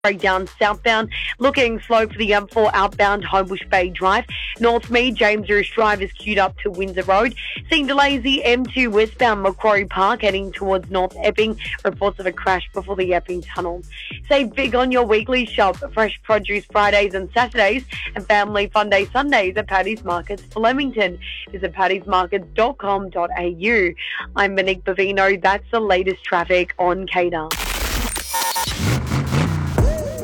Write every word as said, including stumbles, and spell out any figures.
Breakdown southbound, looking slow for the M four outbound Homebush Bay Drive. North Mead, James Risch Drive is queued up to Windsor Road. Seeing delays the M two westbound Macquarie Park heading towards North Epping. Reports of a crash before the Epping Tunnel. Save big on your weekly shop. Fresh produce Fridays and Saturdays and Family Fun Day Sundays at Paddy's Markets Flemington. Visit paddy's markets dot com dot a u. I'm Monique Bavino. That's the latest traffic on K D A R.